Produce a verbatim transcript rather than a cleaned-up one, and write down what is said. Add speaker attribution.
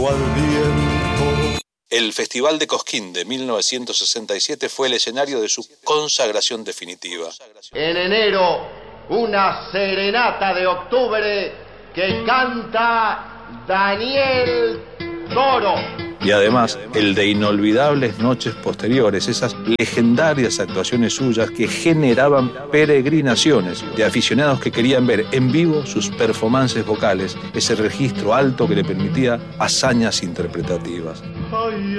Speaker 1: El Festival de Cosquín de mil novecientos sesenta y siete fue el escenario de su consagración definitiva.
Speaker 2: En enero, una serenata de octubre que canta Daniel Toro.
Speaker 1: Y además, el de inolvidables noches posteriores, esas legendarias actuaciones suyas que generaban peregrinaciones de aficionados que querían ver en vivo sus performances vocales, ese registro alto que le permitía hazañas interpretativas.
Speaker 2: Ay,